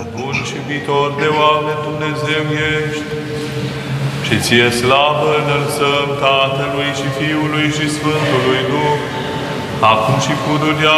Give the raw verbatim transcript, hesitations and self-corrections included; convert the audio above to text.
bun și iubitor de oameni Dumnezeu ești, și ție slavă înălțăm Tatălui și Fiului și Sfântului Duh, acum și pururea